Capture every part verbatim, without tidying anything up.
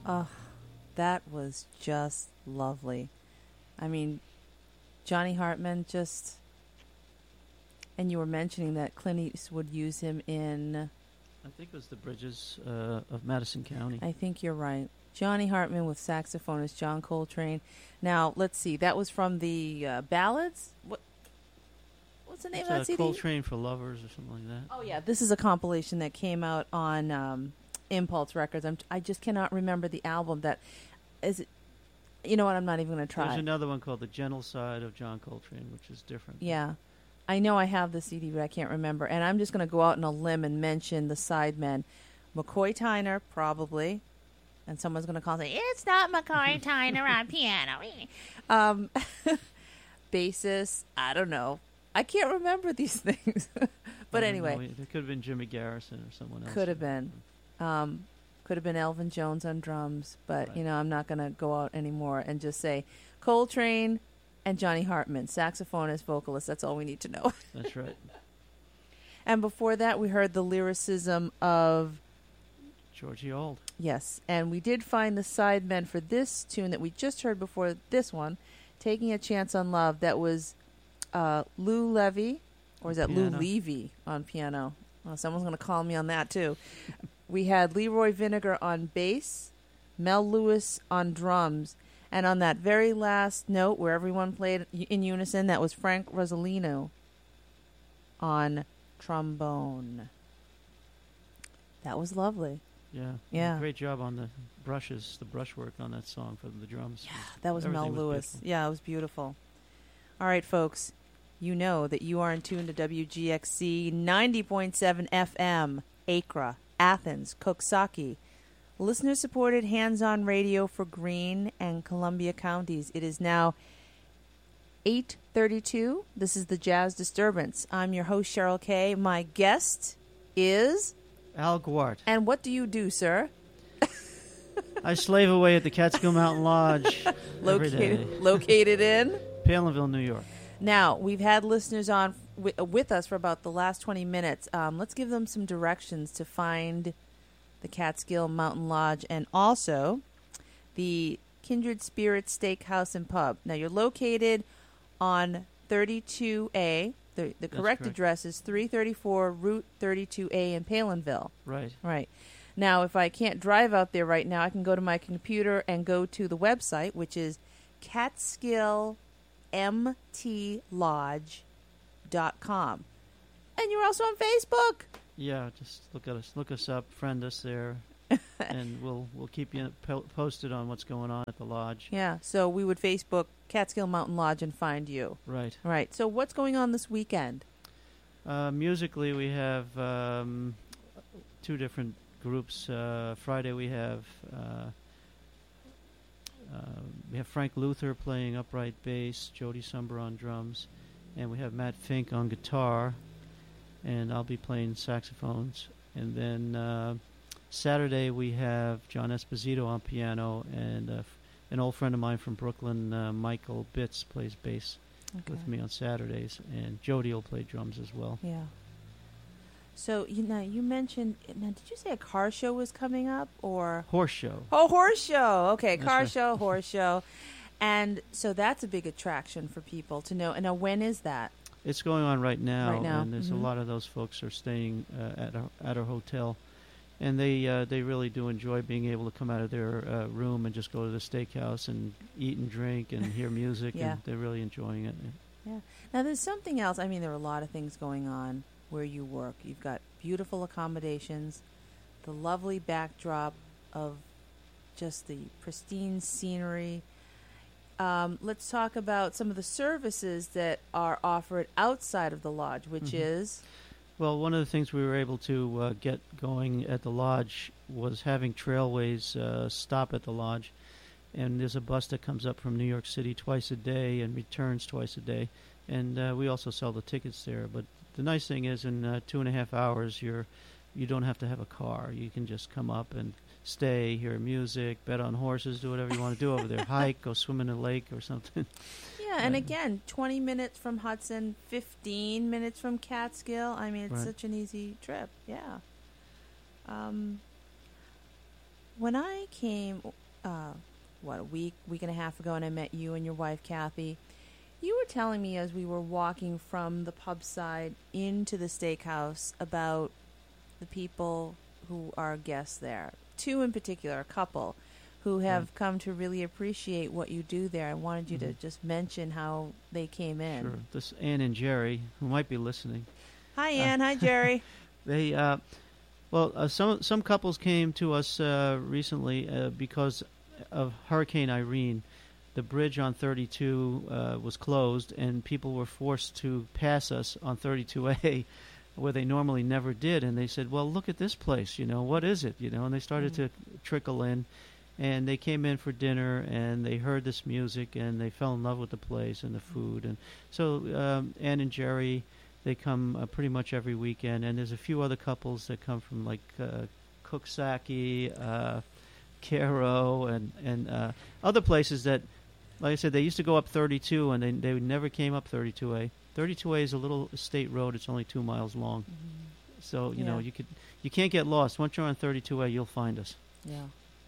Oh, that was just lovely. I mean, Johnny Hartman just... And you were mentioning that Clint Eastwood used him in... I think it was the Bridges uh, of Madison County. I think you're right. Johnny Hartman with saxophonist John Coltrane. Now, let's see. That was from the uh, Ballads? What? What's the name it's of that uh, C D? Coltrane for Lovers or something like that. Oh, yeah. This is a compilation that came out on um, Impulse Records. I'm, I just cannot remember the album. That is it. You know what? I'm not even going to try. There's another one called The Gentle Side of John Coltrane, which is different. Yeah. I know I have the C D, but I can't remember. And I'm just going to go out on a limb and mention the sidemen. McCoy Tyner, probably. And someone's going to call and say, it's not McCoy Tyner on piano. um, bassist, I don't know. I can't remember these things. But anyway. Know. It could have been Jimmy Garrison or someone else. Could have been. Um, could have been Elvin Jones on drums. But, right. you know, I'm not going to go out anymore and just say Coltrane and Johnny Hartman, saxophonist, vocalist. That's all we need to know. That's right. And before that, we heard the lyricism of Georgie Auld. Yes, and we did find the sidemen for this tune that we just heard before this one, Taking a Chance on Love. That was uh, Lou Levy, or is that piano. Lou Levy on piano? Oh, someone's going to call me on that, too. We had Leroy Vinegar on bass, Mel Lewis on drums, and on that very last note where everyone played in unison, that was Frank Rosolino on trombone. That was lovely. Yeah. Yeah. Great job on the brushes, the brushwork on that song for the drums. Yeah, that was Mel Everything was Lewis. beautiful. Yeah, it was beautiful. All right, folks. You know that you are in tune to W G X C ninety point seven F M, Acra, Athens, Coxsackie. Listener-supported hands-on radio for Greene and Columbia counties. It is now eight thirty-two. This is the Jazz Disturbance. I'm your host, Cheryl Kay. My guest is... Al Gwart. And what do you do, sir? I slave away at the Catskill Mountain Lodge every day. Located, located in? Palinville, New York. Now, we've had listeners on w- with us for about the last twenty minutes. Um, let's give them some directions to find the Catskill Mountain Lodge and also the Kindred Spirits Steakhouse and Pub. Now, you're located on thirty-two A. The, the correct, correct address is three thirty-four Route thirty-two A in Palinville. Right. Right. Now, if I can't drive out there right now, I can go to my computer and go to the website, which is catskill m t lodge dot com. And you're also on Facebook. Yeah, just look at us, look us up, friend us there, and we'll we'll keep you po- posted on what's going on at the lodge. Yeah, so we would Facebook Catskill Mountain Lodge and find you. Right. Right. So what's going on this weekend? Uh, musically, we have um, two different groups. Uh, Friday we have uh, uh, we have Frank Luther playing upright bass, Jody Sumber on drums, and we have Matt Fink on guitar, and I'll be playing saxophones. And then uh, Saturday we have John Esposito on piano, and uh, f- an old friend of mine from Brooklyn, uh, Michael Bitts, plays bass Okay. with me on Saturdays, and Jody will play drums as well. Yeah. So you know, you mentioned. Now, did you say a car show was coming up, or Horse show. oh, horse show? Okay, That's car right. show, horse show, and so that's a big attraction for people to know. And now, when is that? It's going on right now, Right now, and there's mhm. a lot of those folks are staying uh, at our, at our hotel, and they uh, they really do enjoy being able to come out of their uh, room and just go to the steakhouse and eat and drink and hear music, Yeah. and they're really enjoying it. Yeah. Now, there's something else. I mean, there are a lot of things going on where you work. You've got beautiful accommodations, the lovely backdrop of just the pristine scenery. Um, let's talk about some of the services that are offered outside of the lodge, which Mhm. is... Well, one of the things we were able to uh, get going at the lodge was having Trailways uh, stop at the lodge. And there's a bus that comes up from New York City twice a day and returns twice a day. And uh, we also sell the tickets there. But the nice thing is in uh, two and a half hours, you're, you don't have to have a car. You can just come up and stay, hear music, bet on horses, do whatever you want to do over there. Hike, go swim in a lake or something. Yeah, and Uh, again, twenty minutes from Hudson, fifteen minutes from Catskill. I mean, it's Right. such an easy trip. Yeah. Um, when I came, uh, what, a week, week and a half ago, and I met you and your wife, Kathy, you were telling me as we were walking from the pub side into the steakhouse about the people who are guests there. Two in particular, a couple, who have Right. come to really appreciate what you do there. I wanted you Mhm. to just mention how they came in. Sure. This Ann and Jerry, who might be listening. Hi, Uh, Ann. Hi, Jerry. They, uh, well, uh, some some couples came to us uh, recently uh, because of Hurricane Irene. The bridge on thirty-two uh, was closed, and people were forced to pass us on thirty-two A, where they normally never did. And they said, "Well, look at this place. You know, what is it? You know?" And they started Mm. to trickle in, and they came in for dinner, and they heard this music, and they fell in love with the place and the food. And so um, Ann and Jerry, they come uh, pretty much every weekend, and there's a few other couples that come from like uh, Cooksaki, uh, Caro, and and uh, other places that, like I said, they used to go up thirty-two, and they they never came up thirty-two A. thirty-two A is a little state road; it's only two miles long, Mhm. so you know Yeah. you could you can't get lost. Once you're on thirty-two A, you'll find us. Yeah.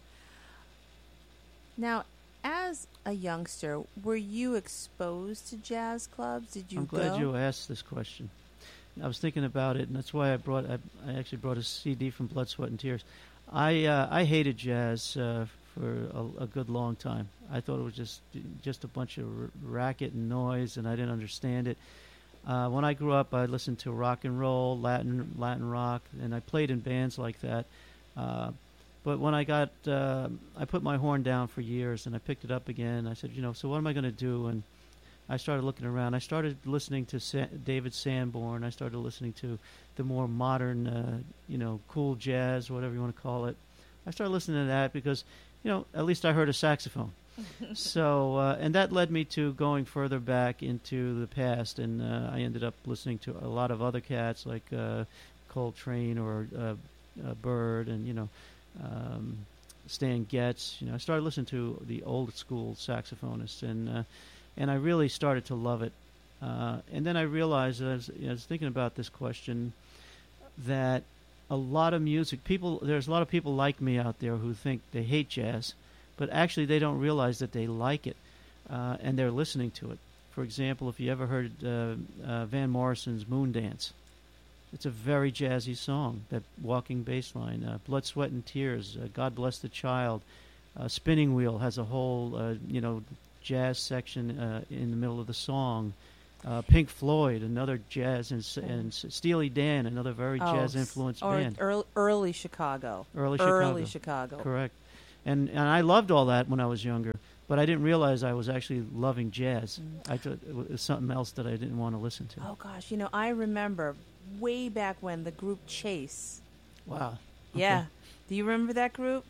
Now, as a youngster, were you exposed to jazz clubs? Did you I'm glad go? you asked this question. I was thinking about it, and that's why I brought. I, I actually brought a C D from Blood, Sweat, and Tears. I uh, I hated jazz uh, for a, a good long time. I thought it was just just a bunch of r- racket and noise, and I didn't understand it. Uh, when I grew up, I listened to rock and roll, Latin Latin rock, and I played in bands like that. Uh, but when I got, uh, I put my horn down for years, and I picked it up again. I said, you know, so what am I going to do? And I started looking around. I started listening to Sa- David Sanborn. I started listening to the more modern, uh, you know, cool jazz, whatever you want to call it. I started listening to that because, you know, at least I heard a saxophone. so, uh, and that led me to going further back into the past, and uh, I ended up listening to a lot of other cats like uh, Coltrane or uh, uh, Bird, and you know, um, Stan Getz. You know, I started listening to the old school saxophonists, and uh, and I really started to love it. Uh, and then I realized, as I was thinking about this question, that a lot of music people, there's a lot of people like me out there who think they hate jazz, but actually they don't realize that they like it, uh, and they're listening to it. For example, if you ever heard uh, uh, Van Morrison's Moon Dance, it's a very jazzy song, that walking bass line. Uh, Blood, Sweat, and Tears, uh, God Bless the Child. Uh, Spinning Wheel has a whole, uh, you know, jazz section uh, in the middle of the song. Uh, Pink Floyd, another jazz, and, and Steely Dan, another very Oh, jazz-influenced or band. early, early Chicago. Early Early Chicago. Chicago. Correct. And and I loved all that when I was younger, but I didn't realize I was actually loving jazz. Mm. I thought it was something else that I didn't want to listen to. Oh, gosh. You know, I remember way back when the group Chase. Wow. Yeah. Do you remember that group?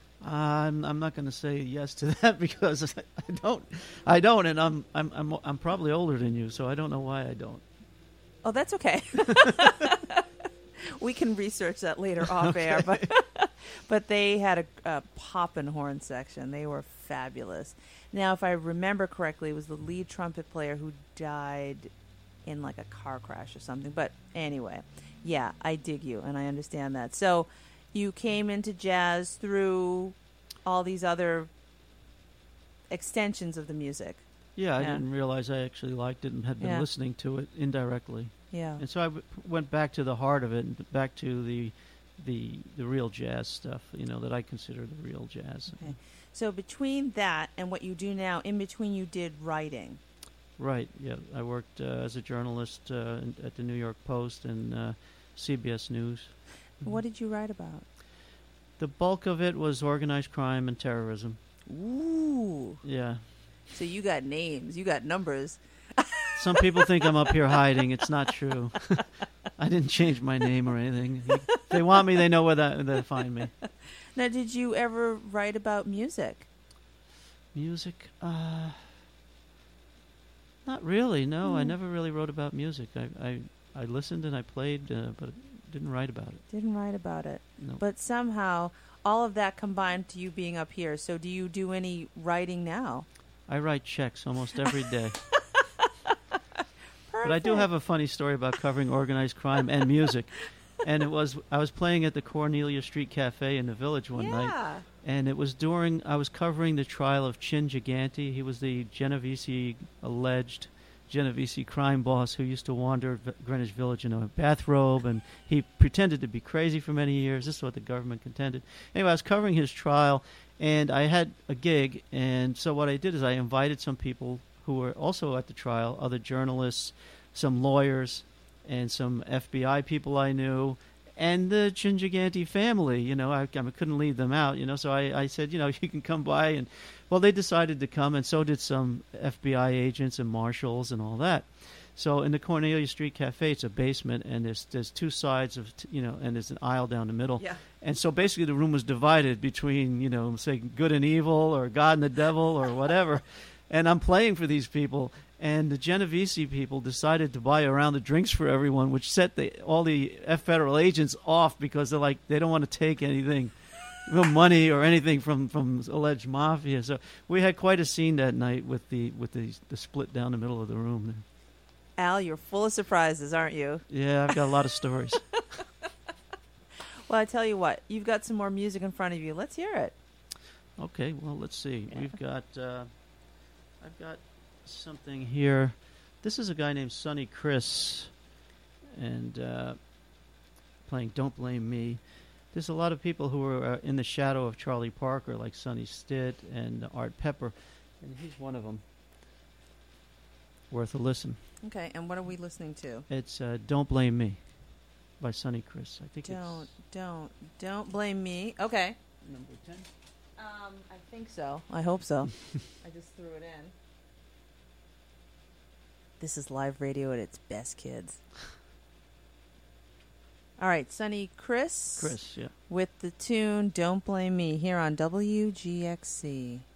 I'm I'm not going to say yes to that because I don't I don't, and I'm I'm I'm I'm probably older than you, so I don't know why I don't. Oh, that's okay. We can research that later off air, but but they had a, a pop and horn section. They were fabulous. Now, if I remember correctly, it was the lead trumpet player who died in like a car crash or something. But anyway, yeah, I dig you, and I understand that. So you came into jazz through all these other extensions of the music. Yeah, I Yeah. didn't realize I actually liked it and had been Yeah. listening to it indirectly. Yeah. And so I w- went back to the heart of it, and back to the the the real jazz stuff, you know, that I consider the real jazz. Okay. So between that and what you do now, in between you did writing. Right. Yeah, I worked uh, as a journalist uh, in- at the New York Post and uh, C B S News. What did you write about? The bulk of it was organized crime and terrorism. Ooh. Yeah. So you got names, you got numbers. Some people think I'm up here hiding. It's not true. I didn't change my name or anything. If they want me, they know where that they find me. Now, did you ever write about music? Music? Uh, not really. No, I Mm. never really wrote about music. I I, I listened and I played, uh, but didn't write about it. Didn't write about it. No. But somehow, all of that combined to you being up here. So do you do any writing now? I write checks almost every day. But I do Perfect. have a funny story about covering organized crime and music. And it was I was playing at the Cornelia Street Cafe in the Village one yeah. night, and it was during I was covering the trial of Chin Gigante. He was the Genovese alleged Genovese crime boss who used to wander v- Greenwich Village in a bathrobe, and he pretended to be crazy for many years. This is what the government contended. Anyway, I was covering his trial, and I had a gig, and so what I did is I invited some people who were also at the trial, other journalists, some lawyers, and some F B I people I knew, and the Chin Gigante family. You know, I, I couldn't leave them out, you know, so I, I said, you know, you can come by, and well, they decided to come, and so did some F B I agents and marshals and all that. So in the Cornelia Street Cafe, it's a basement, and there's there's two sides of, t- you know, and there's an aisle down the middle. Yeah. And so basically the room was divided between, you know, say good and evil, or God and the devil, or whatever. And I'm playing for these people, and the Genovese people decided to buy a round of drinks for everyone, which set the, all the F federal agents off, because they're like, they don't want to take anything, no money or anything from, from alleged mafia. So we had quite a scene that night with the with the, the split down the middle of the room. Al, you're full of surprises, aren't you? Yeah, I've got a lot of stories. Well, I tell you what, you've got some more music in front of you. Let's hear it. Okay, well, let's see. Yeah. We've got, uh, I've got something here. This is a guy named Sonny Chris, and uh, playing Don't Blame Me. There's a lot of people who are uh, in the shadow of Charlie Parker, like Sonny Stitt and Art Pepper, and he's one of them. Worth a listen. Okay, and what are we listening to? It's uh, Don't Blame Me by Sonny Chris. I think Don't, it's don't, don't blame me. Okay. number ten. Um, I think so. I hope so. I just threw it in. This is live radio at its best, kids. All right, Sonny Chris. Chris, yeah. With the tune Don't Blame Me here on W G X C.